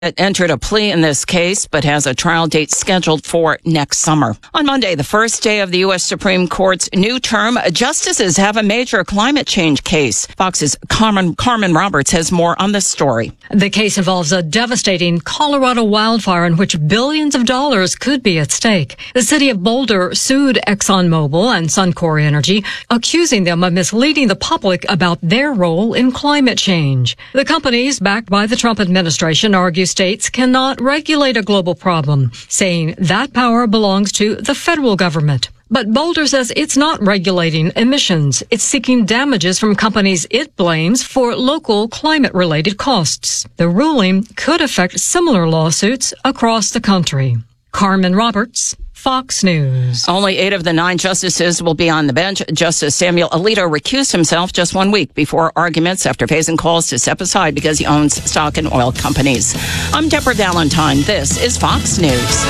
entered a plea in this case, but has a trial date scheduled for next summer. On Monday, the first day of the U.S. Supreme Court's new term, justices have a major climate change case. Fox's Carmen Roberts has more on this story. The case involves a devastating Colorado wildfire in which billions of dollars could be at stake. The city of Boulder sued ExxonMobil and Suncor Energy, accusing them of misleading the public about their role in climate change. The companies, backed by the Trump administration, argue states cannot regulate a global problem, saying that power belongs to the federal government. But Boulder says it's not regulating emissions. It's seeking damages from companies it blames for local climate-related costs. The ruling could affect similar lawsuits across the country. Carmen Roberts, Fox News. Only 8 of the 9 justices will be on the bench. Justice Samuel Alito recused himself just 1 week before arguments after facing calls to step aside because he owns stock in oil companies. I'm Deborah Valentine. This is Fox News.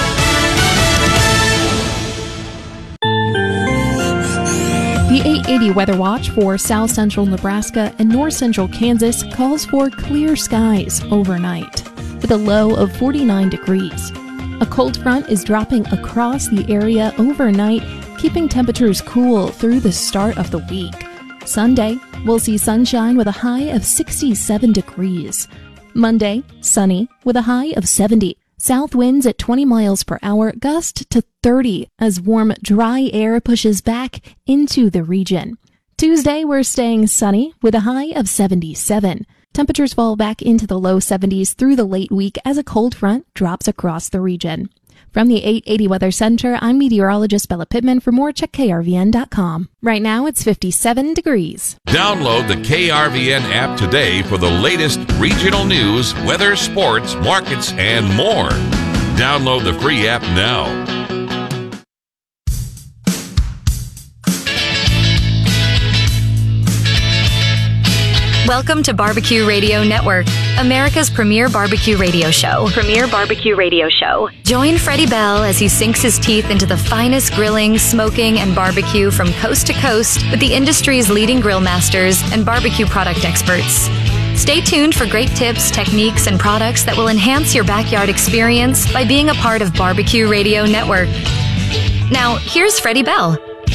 The 880 Weather Watch for south central Nebraska and north central Kansas calls for clear skies overnight with a low of 49 degrees. A cold front is dropping across the area overnight, keeping temperatures cool through the start of the week. Sunday, we'll see sunshine with a high of 67 degrees. Monday, sunny with a high of 70. South winds at 20 miles per hour, gust to 30 as warm, dry air pushes back into the region. Tuesday, we're staying sunny with a high of 77. Temperatures fall back into the low 70s through the late week as a cold front drops across the region. From the 880 Weather Center, I'm meteorologist Bella Pittman. For more, check KRVN.com. Right now, it's 57 degrees. Download the KRVN app today for the latest regional news, weather, sports, markets, and more. Download the free app now. Welcome to Barbecue Radio Network, America's premier barbecue radio show. Join Freddie Bell as he sinks his teeth into the finest grilling, smoking, and barbecue from coast to coast with the industry's leading grill masters and barbecue product experts. Stay tuned for great tips, techniques, and products that will enhance your backyard experience by being a part of Barbecue Radio Network. Now, here's Freddie Bell.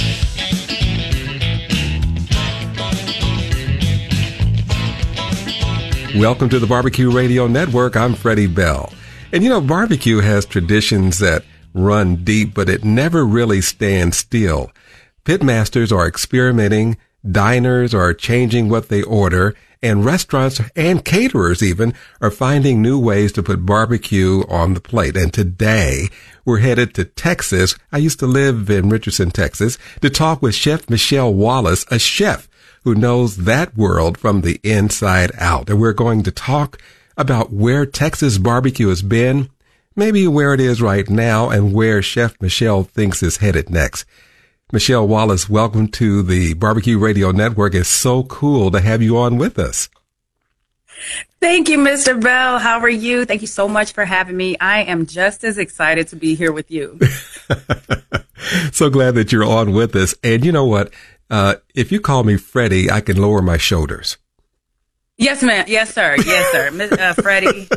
Welcome to the Barbecue Radio Network. I'm Freddie Bell. And you know, barbecue has traditions that run deep, but it never really stands still. Pitmasters are experimenting, diners are changing what they order, and restaurants and caterers even are finding new ways to put barbecue on the plate. And today, we're headed to Texas. I used to live in Richardson, Texas, to talk with Chef Michelle Wallace, a chef who knows that world from the inside out. And we're going to talk about where Texas barbecue has been, maybe where it is right now, and where Chef Michelle thinks is headed next. Michelle Wallace, welcome to the Barbecue Radio Network. It's so cool to have you on with us. Thank you, Mr. Bell. How are you? Thank you so much for having me. I am just as excited to be here with you. So glad that you're on with us. And you know what? If you call me Freddie, I can lower my shoulders. Yes, ma'am. Yes, sir. Yes, sir. Freddie.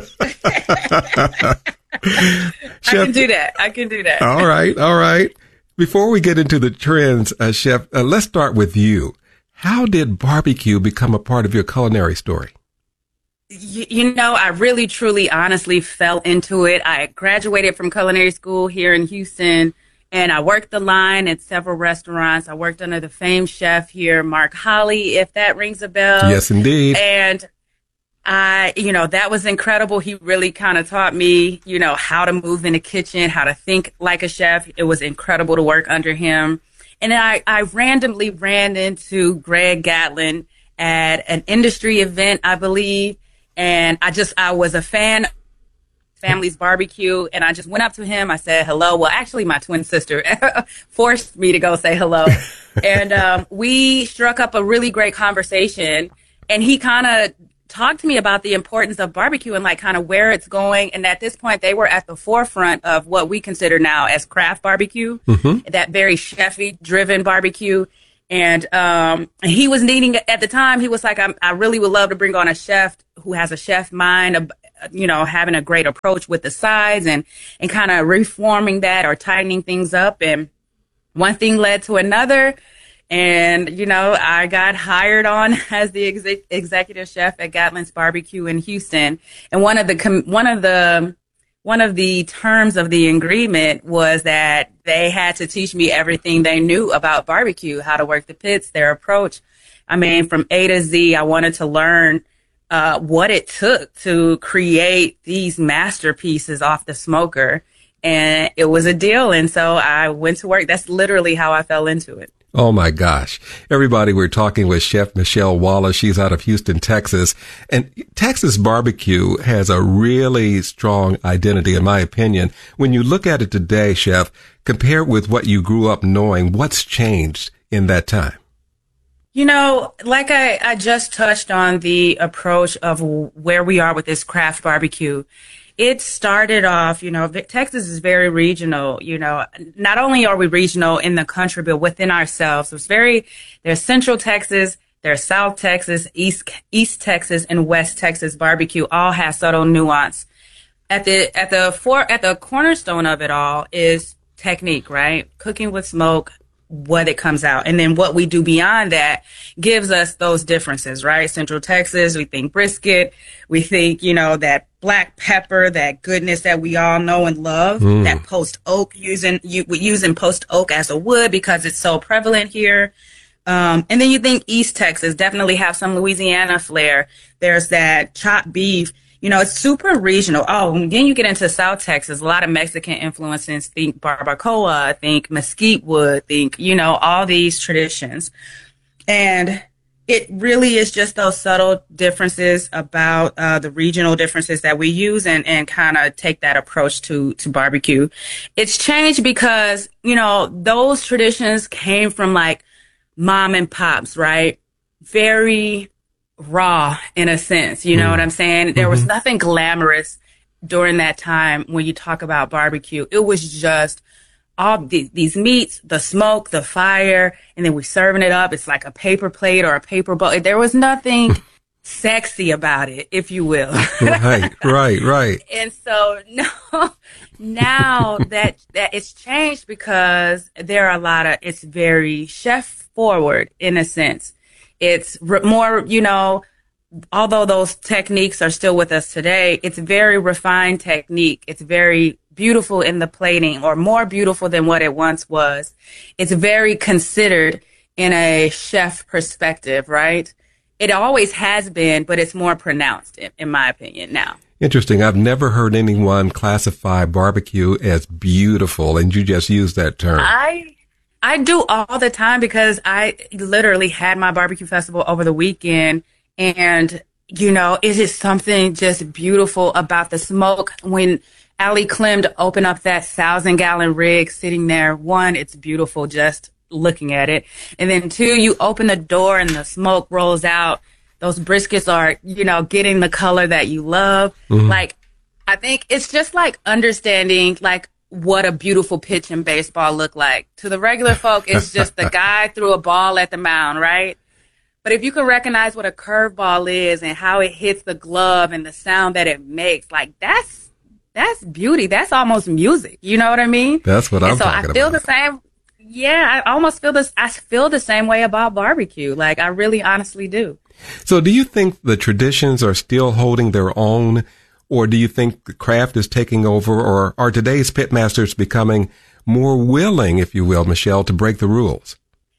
I can do that. All right. Before we get into the trends, Chef, let's start with you. How did barbecue become a part of your culinary story? You know, I really, truly, honestly fell into it. I graduated from culinary school here in Houston, and I worked the line at several restaurants. I worked under the famed chef here, Mark Holly, if that rings a bell. Yes, indeed. And that was incredible. He really kind of taught me, how to move in the kitchen, how to think like a chef. It was incredible to work under him. And then I randomly ran into Greg Gatlin at an industry event, I believe. And I was a fan of Family's Barbecue, and I just went up to him. I said hello. Well, actually, my twin sister forced me to go say hello. And we struck up a really great conversation. And he kind of talked to me about the importance of barbecue and kind of where it's going. And at this point, they were at the forefront of what we consider now as craft barbecue, that very chefy driven barbecue. And he was needing, at the time, he was like, I really would love to bring on a chef who has a chef mind having a great approach with the sides and kind of reforming that or tightening things up. And one thing led to another. And, I got hired on as the executive chef at Gatlin's Barbecue in Houston. And one of the terms of the agreement was that they had to teach me everything they knew about barbecue, how to work the pits, their approach. I mean, from A to Z, I wanted to learn what it took to create these masterpieces off the smoker. And it was a deal. And so I went to work. That's literally how I fell into it. Oh my gosh. Everybody, we're talking with Chef Michelle Wallace. She's out of Houston, Texas. And Texas barbecue has a really strong identity, in my opinion. When you look at it today, Chef, compared with what you grew up knowing, what's changed in that time? Like I just touched on the approach of where we are with this craft barbecue. It started off, Texas is very regional. Not only are we regional in the country, but within ourselves. There's Central Texas, there's South Texas, East Texas, and West Texas barbecue all have subtle nuance. At the cornerstone of it all is technique, right? Cooking with smoke, what it comes out. And then what we do beyond that gives us those differences, right? Central Texas, we think brisket. We think, that black pepper, that goodness that we all know and love, that post oak, using post oak as a wood because it's so prevalent here. And then you think East Texas definitely have some Louisiana flair. There's that chopped beef. It's super regional. Oh, and then you get into South Texas, a lot of Mexican influences. Think barbacoa, think mesquite wood, think, all these traditions. And it really is just those subtle differences about the regional differences that we use and kind of take that approach to barbecue. It's changed because, those traditions came from like mom and pops, right? Very raw in a sense, you know what I'm saying? There was nothing glamorous during that time when you talk about barbecue. It was just all these meats, the smoke, the fire, and then we're serving it up. It's like a paper plate or a paper bowl. There was nothing sexy about it, if you will. Right. And so now that it's changed because there are it's very chef forward in a sense. It's more, although those techniques are still with us today, it's very refined technique. It's very beautiful in the plating, or more beautiful than what it once was. It's very considered in a chef perspective, right? It always has been, but it's more pronounced, in my opinion, now. Interesting. I've never heard anyone classify barbecue as beautiful, and you just used that term. I do all the time because I literally had my barbecue festival over the weekend, and, it is something just beautiful about the smoke. When Ali Clem opened up that 1,000-gallon rig sitting there, one, it's beautiful just looking at it. And then two, you open the door and the smoke rolls out. Those briskets are, getting the color that you love. Like, I think it's just like understanding, like, what a beautiful pitch in baseball look like. To the regular folk, it's just the guy threw a ball at the mound, right? But if you can recognize what a curveball is and how it hits the glove and the sound that it makes, like that's beauty. That's almost music. You know what I mean? That's what I'm talking about. So I feel the same. Yeah, I almost feel this. I feel the same way about barbecue. Like, I really honestly do. So do you think the traditions are still holding their own? Or do you think the craft is taking over, or are today's pitmasters becoming more willing, if you will, Michelle, to break the rules?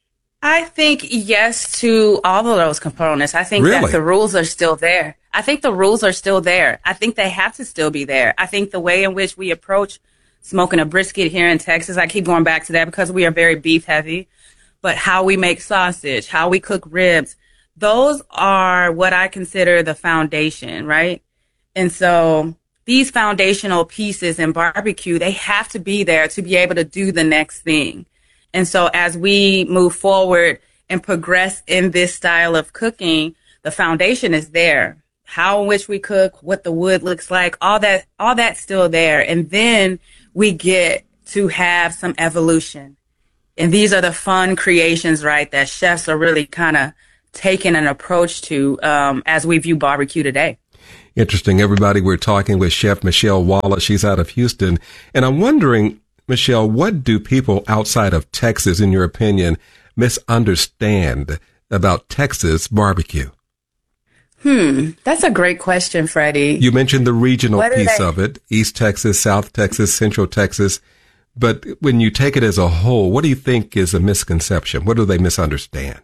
I think yes to all of those components. I think that the rules are still there. I think the rules are still there. I think they have to still be there. I think the way in which we approach smoking a brisket here in Texas, I keep going back to that because we are very beef heavy, but how we make sausage, how we cook ribs, those are what I consider the foundation, right? And so these foundational pieces in barbecue, they have to be there to be able to do the next thing. And so as we move forward and progress in this style of cooking, the foundation is there. How in which we cook, what the wood looks like, all that's still there. And then we get to have some evolution. And these are the fun creations, right, that chefs are really kind of taking an approach to as we view barbecue today. Interesting, everybody. We're talking with Chef Michelle Wallace. She's out of Houston. And I'm wondering, Michelle, what do people outside of Texas, in your opinion, misunderstand about Texas barbecue? That's a great question, Freddie. You mentioned the regional piece of it, East Texas, South Texas, Central Texas. But when you take it as a whole, what do you think is a misconception? What do they misunderstand?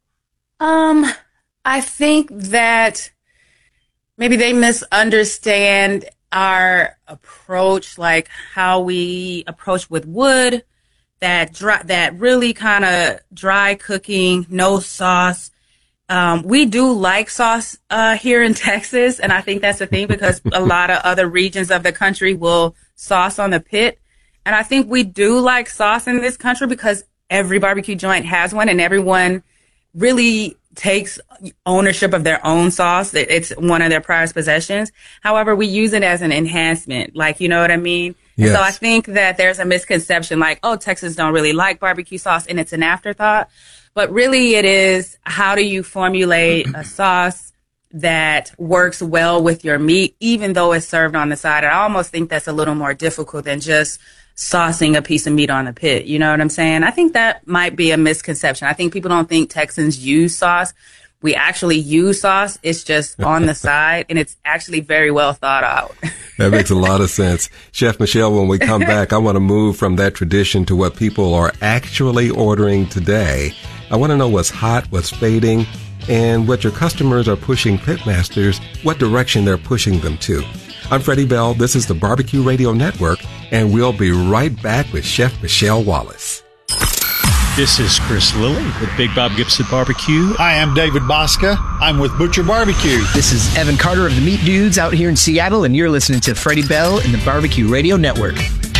I think that maybe they misunderstand our approach, like how we approach with wood, that really kind of dry cooking, no sauce. We do like sauce here in Texas, and I think that's the thing because a lot of other regions of the country will sauce on the pit. And I think we do like sauce in this country because every barbecue joint has one, and everyone really takes ownership of their own sauce. It's one of their prized possessions. However, we use it as an enhancement, like, you know what I mean? Yes. And so I think that there's a misconception like, oh, Texans don't really like barbecue sauce, and it's an afterthought. But really it is, how do you formulate a sauce that works well with your meat, even though it's served on the side? And I almost think that's a little more difficult than just saucing a piece of meat on the pit. You know what I'm saying? I think that might be a misconception. I think people don't think Texans use sauce. We actually use sauce. It's just on the side, and it's actually very well thought out. That makes a lot of sense. Chef Michelle, when we come back, I want to move from that tradition to what people are actually ordering today. I want to know what's hot, what's fading, and what your customers are pushing Pitmasters, what direction they're pushing them to. I'm Freddie Bell. This is the Barbecue Radio Network, and we'll be right back with Chef Michelle Wallace. This is Chris Lilly with Big Bob Gibson Barbecue. Hi, I'm David Bosca. I'm with Butcher Barbecue. This is Evan Carter of the Meat Dudes out here in Seattle, and you're listening to Freddie Bell in the Barbecue Radio Network.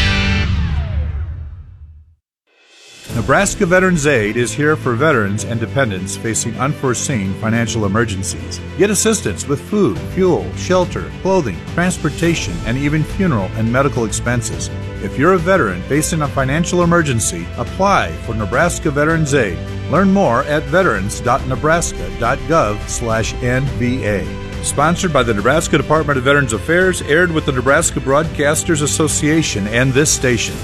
Nebraska Veterans Aid is here for veterans and dependents facing unforeseen financial emergencies. Get assistance with food, fuel, shelter, clothing, transportation, and even funeral and medical expenses. If you're a veteran facing a financial emergency, apply for Nebraska Veterans Aid. Learn more at veterans.nebraska.gov/NVA. Sponsored by the Nebraska Department of Veterans Affairs, aired with the Nebraska Broadcasters Association and this station.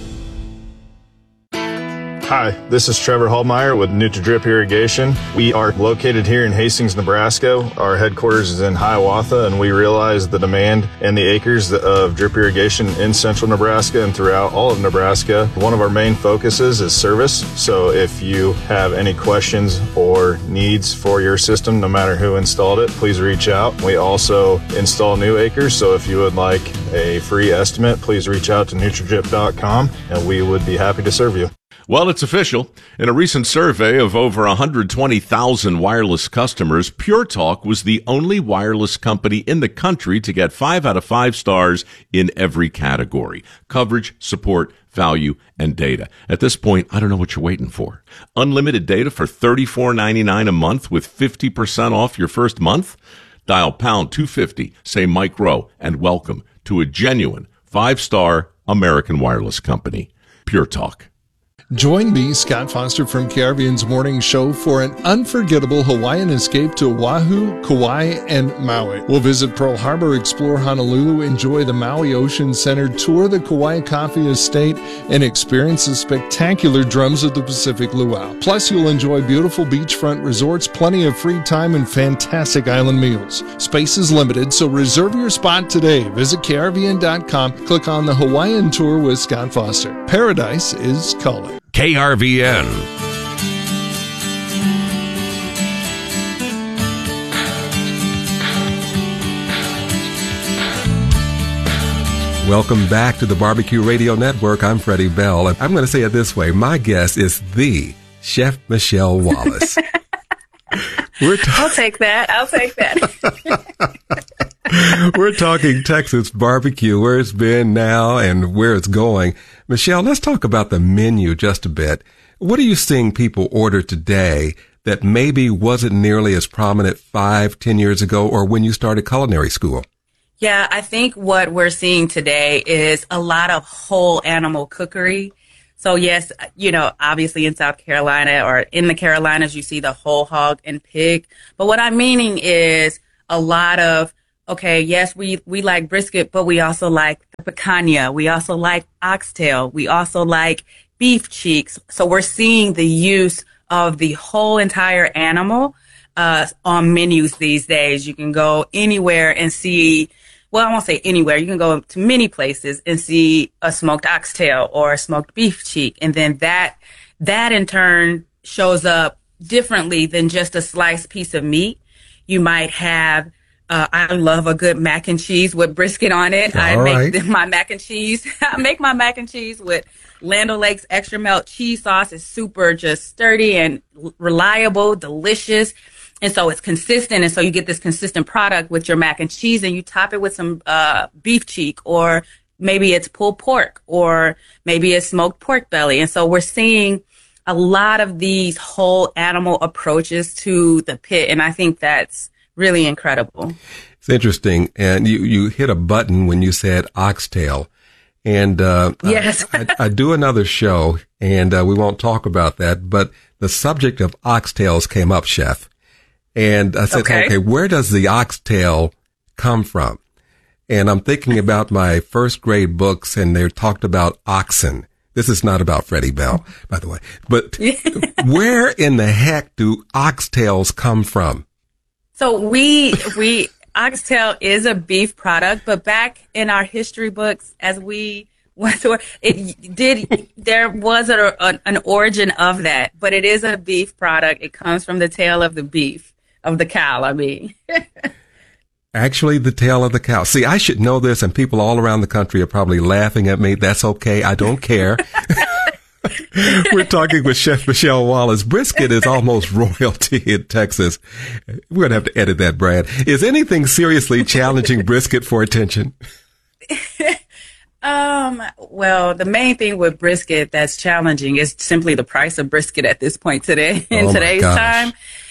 Hi, this is Trevor Hallmeyer with NutriDrip Irrigation. We are located here in Hastings, Nebraska. Our headquarters is in Hiawatha, and we realize the demand and the acres of drip irrigation in central Nebraska and throughout all of Nebraska. One of our main focuses is service. So if you have any questions or needs for your system, no matter who installed it, please reach out. We also install new acres, so if you would like a free estimate, please reach out to NutriDrip.com, and we would be happy to serve you. Well, it's official. In a recent survey of over 120,000 wireless customers, Pure Talk was the only wireless company in the country to get 5 out of 5 stars in every category: coverage, support, value, and data. At this point, I don't know what you're waiting for. Unlimited data for $34.99 a month with 50% off your first month? Dial pound 250, say Mike Rowe, and welcome to a genuine 5-star American wireless company. Pure Talk. Join me, Scott Foster from KRVN's Morning Show, for an unforgettable Hawaiian escape to Oahu, Kauai, and Maui. We'll visit Pearl Harbor, explore Honolulu, enjoy the Maui Ocean Center, tour the Kauai Coffee Estate, and experience the spectacular Drums of the Pacific Luau. Plus, you'll enjoy beautiful beachfront resorts, plenty of free time, and fantastic island meals. Space is limited, so reserve your spot today. Visit KRVN.com, click on the Hawaiian Tour with Scott Foster. Paradise is calling. KRVN. Welcome back to the Barbecue Radio Network. I'm Freddie Bell, and I'm going to say it this way. My guest is the Chef Michelle Wallace. I'll take that. We're talking Texas barbecue, where it's been now and where it's going. Michelle, let's talk about the menu just a bit. What are you seeing people order today that maybe wasn't nearly as prominent 5-10 years ago or when you started culinary school? Yeah, I think what we're seeing today is a lot of whole animal cookery. So yes, you know, obviously in South Carolina or in the Carolinas, you see the whole hog and pig. But what I'm meaning is a lot of okay, yes, we like brisket, but we also like the picanha. We also like oxtail. We also like beef cheeks. So we're seeing the use of the whole entire animal on menus these days. You can go anywhere and see, well, I won't say anywhere. You can go to many places and see a smoked oxtail or a smoked beef cheek. And then that in turn shows up differently than just a sliced piece of meat. You might have, I love a good mac and cheese with brisket on it. I make my mac and cheese. I make my mac and cheese with Land O'Lakes extra melt cheese sauce. Is super just sturdy and reliable, delicious. And so it's consistent. And so you get this consistent product with your mac and cheese, and you top it with some beef cheek, or maybe it's pulled pork, or maybe it's smoked pork belly. And so we're seeing a lot of these whole animal approaches to the pit. And I think that's really incredible. It's interesting. And you hit a button when you said oxtail. And yes. I do another show, and we won't talk about that, but the subject of oxtails came up, Chef. And I said, okay, where does the oxtail come from? And I'm thinking about my first grade books, and they talked about oxen. This is not about Freddie Bell, by the way. But where in the heck do oxtails come from? So oxtail is a beef product, but back in our history books, as we went through, there was an origin of that, but it is a beef product. It comes from the tail of the beef, of the cow, I mean. Actually, the tail of the cow. See, I should know this, and people all around the country are probably laughing at me. That's okay. I don't care. We're talking with Chef Michelle Wallace. Brisket is almost royalty in Texas. We're going to have to edit that, Brad. Is anything seriously challenging brisket for attention? Well, the main thing with brisket that's challenging is simply the price of brisket at this point today, in today's time.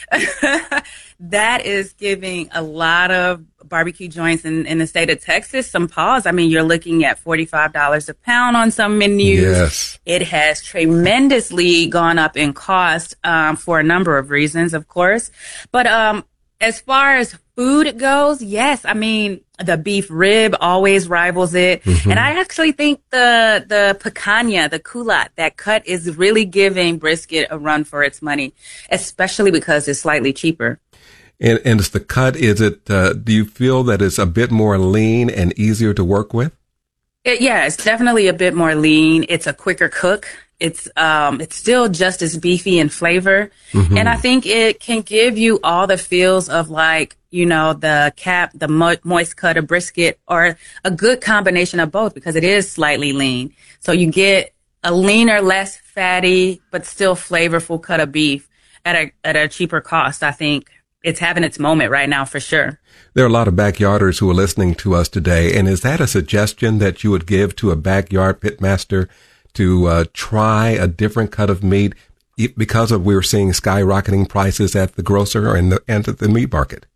That is giving a lot of barbecue joints in the state of Texas some pause. I mean, you're looking at $45 a pound on some menus. Yes. It has tremendously gone up in cost for a number of reasons, of course. But as far as food goes, yes, I mean, the beef rib always rivals it. Mm-hmm. And I actually think the picanha, the culat, that cut is really giving brisket a run for its money, especially because it's slightly cheaper. And it's the cut, is it, do you feel that it's a bit more lean and easier to work with? Yeah, it's definitely a bit more lean. It's a quicker cook. It's still just as beefy in flavor. Mm-hmm. And I think it can give you all the feels of, like, you know, the moist cut of brisket, or a good combination of both, because it is slightly lean. So you get a leaner, less fatty, but still flavorful cut of beef at a cheaper cost. I think it's having its moment right now, for sure. There are a lot of backyarders who are listening to us today. And is that a suggestion that you would give to a backyard pitmaster to try a different cut of meat because we're seeing skyrocketing prices at the grocer and at the meat market?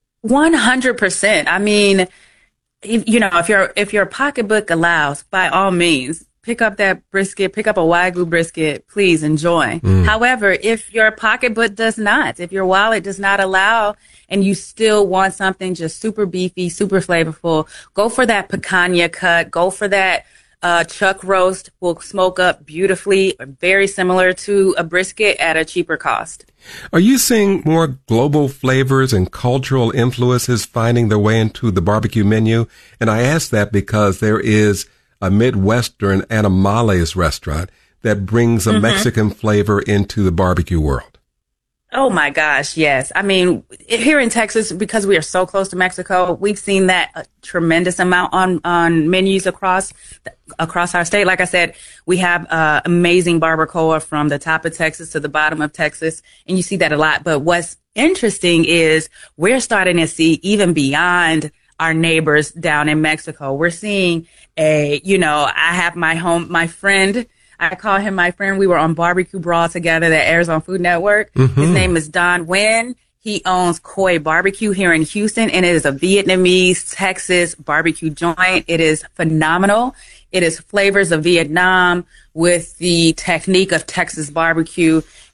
100%. I mean, if your pocketbook allows, by all means, pick up that brisket, pick up a Wagyu brisket, please enjoy. However, if your pocketbook does not, if your wallet does not allow, and you still want something just super beefy, super flavorful, go for that picanha cut, go for that chuck roast. Will smoke up beautifully, very similar to a brisket at a cheaper cost. Are you seeing more global flavors and cultural influences finding their way into the barbecue menu? And I ask that because there is a Midwestern Animales restaurant that brings a Mexican flavor into the barbecue world. Oh my gosh, yes. I mean, here in Texas, because we are so close to Mexico, we've seen that a tremendous amount on menus across our state. Like I said, we have amazing barbacoa from the top of Texas to the bottom of Texas, and you see that a lot. But what's interesting is we're starting to see, even beyond our neighbors down in Mexico, we're seeing I have my friend, I call him my friend. We were on Barbecue Brawl together that airs on Food Network. Mm-hmm. His name is Don Nguyen. He owns Koi Barbecue here in Houston, and it is a Vietnamese Texas barbecue joint. It is phenomenal. It is flavors of Vietnam with the technique of Texas barbecue.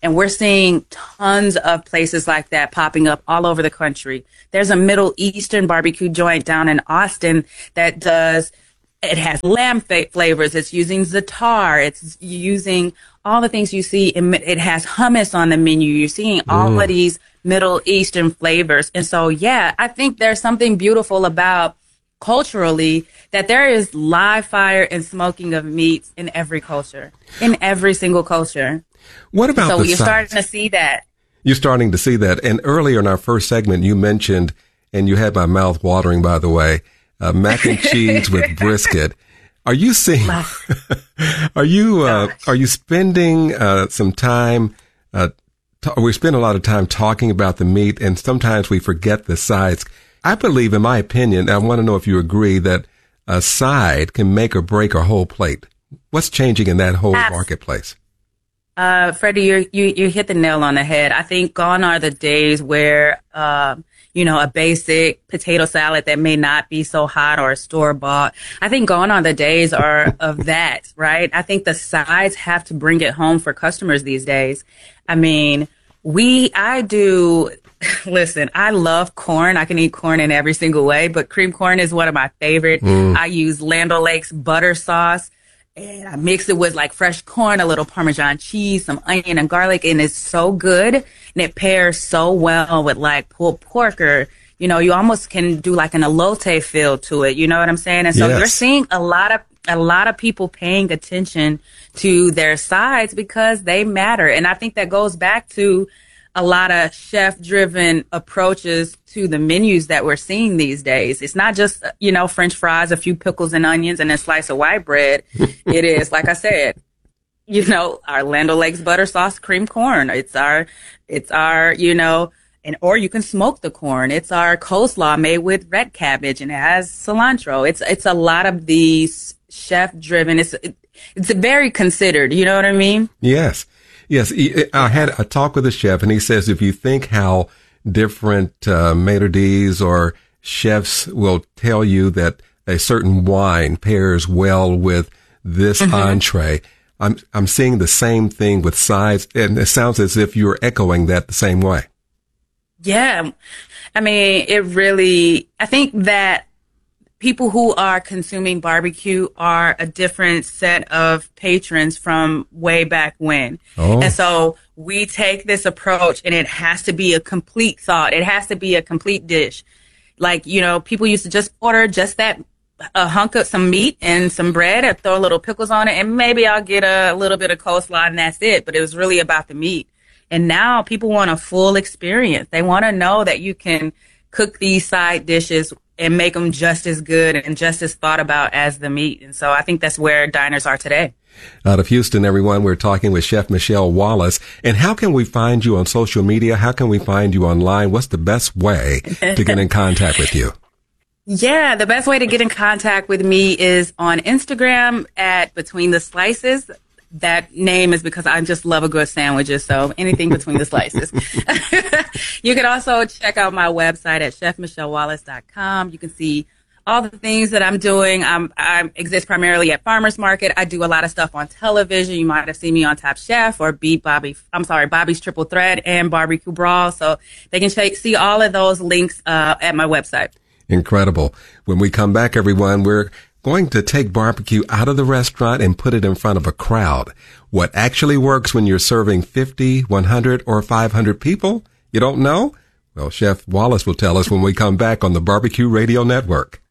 And we're seeing tons of places like that popping up all over the country. There's a Middle Eastern barbecue joint down in Austin that it has lamb flavors. It's using za'atar. It's using all the things you see. It has hummus on the menu. You're seeing all of these Middle Eastern flavors. And so, yeah, I think there's something beautiful about culturally that there is live fire and smoking of meats in every culture, in every single culture. What about so the you're sides? starting to see that. You're starting to see that. And earlier in our first segment, you mentioned, and you had my mouth watering, by the way, mac and cheese with brisket. Are you seeing, are you spending some time, we spend a lot of time talking about the meat, and sometimes we forget the sides. I believe, in my opinion, I want to know if you agree, that a side can make or break a whole plate. What's changing in that whole marketplace? Freddie, you hit the nail on the head. I think gone are the days where, a basic potato salad that may not be so hot or a store-bought. I think gone are the days of that, right? I think the sides have to bring it home for customers these days. I mean, listen, I love corn. I can eat corn in every single way, but cream corn is one of my favorite. I use Land O'Lakes butter sauce, and I mix it with like fresh corn, a little Parmesan cheese, some onion and garlic, and it's so good. And it pairs so well with like pulled pork, or, you almost can do like an elote feel to it. You know what I'm saying? And so you're seeing a lot of people paying attention to their sides because they matter. And I think that goes back to a lot of chef-driven approaches to the menus that we're seeing these days. It's not just, French fries, a few pickles and onions, and a slice of white bread. It is, like I said, our Land O'Lakes butter sauce cream corn. It's our, or you can smoke the corn. It's our coleslaw made with red cabbage, and it has cilantro. It's a lot of these chef-driven. It's very considered. You know what I mean? Yes. Yes, I had a talk with a chef, and he says if you think how different maitre d's or chefs will tell you that a certain wine pairs well with this entree, I'm seeing the same thing with sides, and it sounds as if you're echoing that the same way. Yeah, I mean, I think that people who are consuming barbecue are a different set of patrons from way back when. And so we take this approach, and it has to be a complete thought. It has to be a complete dish. Like, people used to just order just a hunk of some meat and some bread and throw little pickles on it, and maybe I'll get a little bit of coleslaw, and that's it. But it was really about the meat. And now people want a full experience. They want to know that you can cook these side dishes and make them just as good and just as thought about as the meat. And so I think that's where diners are today. Out of Houston, everyone, we're talking with Chef Michelle Wallace. And how can we find you on social media? How can we find you online? What's the best way to get in contact with you? Yeah, the best way to get in contact with me is on Instagram at Between the Slices. That name is because I just love a good sandwiches, so anything between the slices. You can also check out my website at chefmichellewallace.com. You can see all the things that I'm doing. I exist primarily at Farmers Market. I do a lot of stuff on television. You might have seen me on Top Chef or Bobby's Triple Threat and Barbecue Brawl. So they can see all of those links at my website. Incredible. When we come back, everyone, we're going to take barbecue out of the restaurant and put it in front of a crowd. What actually works when you're serving 50, 100, or 500 people? You don't know? Well, Chef Wallace will tell us when we come back on the Barbecue Radio Network.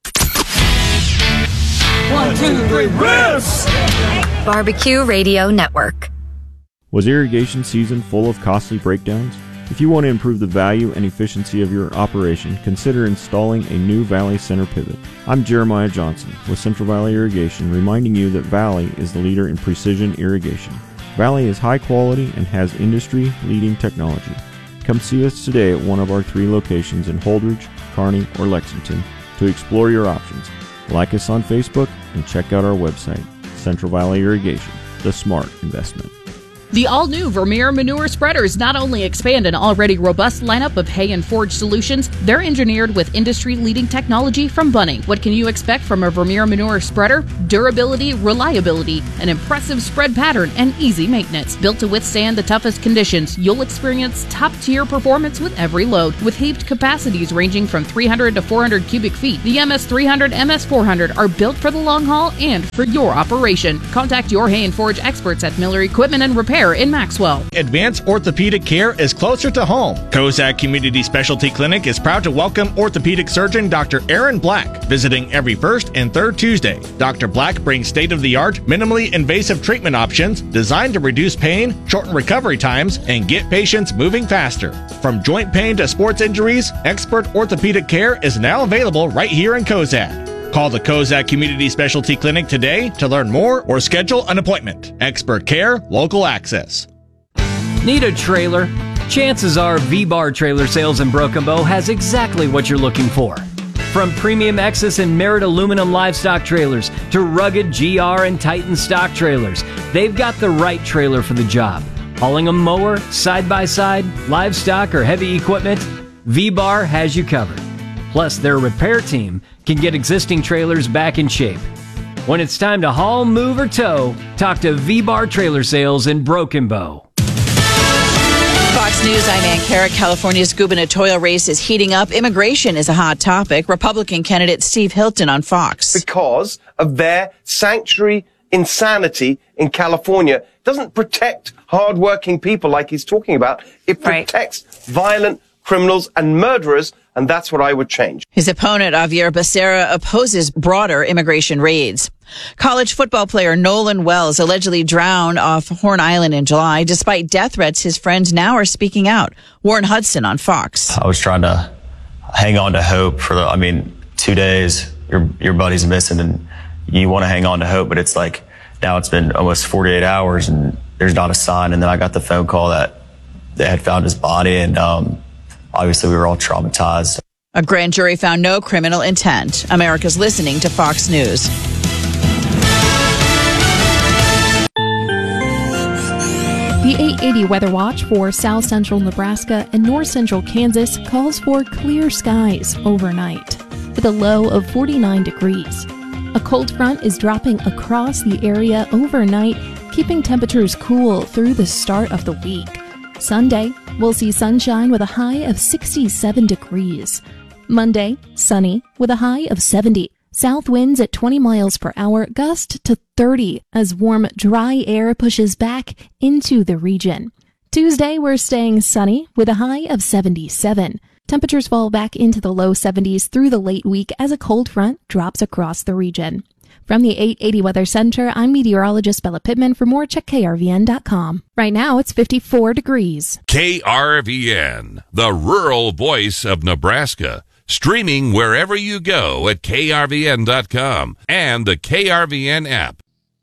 1, 2, 3, riffs! Barbecue Radio Network. Was irrigation season full of costly breakdowns? If you want to improve the value and efficiency of your operation, consider installing a new Valley Center pivot. I'm Jeremiah Johnson with Central Valley Irrigation, reminding you that Valley is the leader in precision irrigation. Valley is high quality and has industry-leading technology. Come see us today at one of our 3 locations in Holdridge, Kearney, or Lexington to explore your options. Like us on Facebook and check out our website, Central Valley Irrigation, the smart investment. The all-new Vermeer manure spreaders not only expand an already robust lineup of hay and forage solutions, they're engineered with industry-leading technology from Bunning. What can you expect from a Vermeer manure spreader? Durability, reliability, an impressive spread pattern, and easy maintenance. Built to withstand the toughest conditions, you'll experience top-tier performance with every load. With heaped capacities ranging from 300 to 400 cubic feet, the MS300, MS400 are built for the long haul and for your operation. Contact your hay and forage experts at Miller Equipment and Repair in Maxwell. Advanced orthopedic care is closer to home. Kozak Community Specialty Clinic is proud to welcome orthopedic surgeon Dr. Aaron Black, visiting every first and third Tuesday. Dr. Black brings state-of-the-art, minimally invasive treatment options designed to reduce pain, shorten recovery times, and get patients moving faster. From joint pain to sports injuries, expert orthopedic care is now available right here in Kozak. Call the Kozak Community Specialty Clinic today to learn more or schedule an appointment. Expert care, local access. Need a trailer? Chances are V-Bar Trailer Sales in Broken Bow has exactly what you're looking for. From premium Exus and Merit aluminum livestock trailers to rugged GR and Titan stock trailers, they've got the right trailer for the job. Hauling a mower, side-by-side, livestock, or heavy equipment, V-Bar has you covered. Plus, their repair team can get existing trailers back in shape. When it's time to haul, move, or tow, talk to V-Bar Trailer Sales in Broken Bow. Fox News, I'm Ann Carrick. California's gubernatorial race is heating up. Immigration is a hot topic. Republican candidate Steve Hilton on Fox. Because of their sanctuary insanity in California doesn't protect hardworking people like he's talking about. It protects violent criminals and murderers, and that's what I would change. His opponent, Javier Becerra, opposes broader immigration raids. College football player Nolan Wells allegedly drowned off Horn Island in July. Despite death threats, his friends now are speaking out. Warren Hudson on Fox. I was trying to hang on to hope for 2 days, your buddy's missing, and you want to hang on to hope, but it's like now it's been almost 48 hours and there's not a sign. And then I got the phone call that they had found his body, and obviously we were all traumatized. A grand jury found no criminal intent. America's listening to Fox News. The 880 Weather Watch for south central Nebraska and north central Kansas calls for clear skies overnight with a low of 49 degrees. A cold front is dropping across the area overnight, keeping temperatures cool through the start of the week. Sunday, we'll see sunshine with a high of 67 degrees. Monday, sunny with a high of 70. South winds at 20 miles per hour, gust to 30 as warm, dry air pushes back into the region. Tuesday, we're staying sunny with a high of 77. Temperatures fall back into the low 70s through the late week as a cold front drops across the region. From the 880 Weather Center, I'm meteorologist Bella Pittman. For more, check KRVN.com. Right now, it's 54 degrees. KRVN, the rural voice of Nebraska. Streaming wherever you go at KRVN.com and the KRVN app.